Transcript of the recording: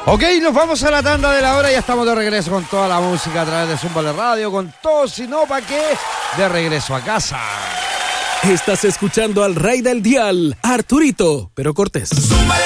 Ok, nos vamos a la tanda de la hora. Ya estamos de regreso con toda la música a través de Zúmbale Radio, con todo, si no, ¿pa' qué? De regreso a casa. Estás escuchando al rey del dial, Arturito, pero Cortés. Zúmbale